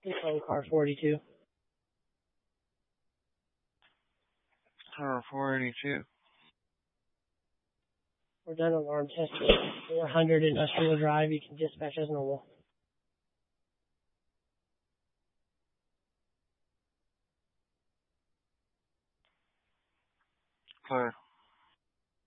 Phone car 42. Car 482. We're done alarm testing. 400 Industrial Drive. You can dispatch as normal. Clear.